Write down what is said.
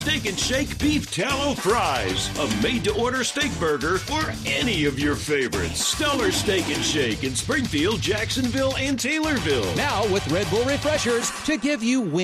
Steak and Shake Beef Tallow Fries, a made-to-order steak burger for any of your favorites. Stellar Steak and Shake in Springfield, Jacksonville, and Taylorville. Now with Red Bull Refreshers to give you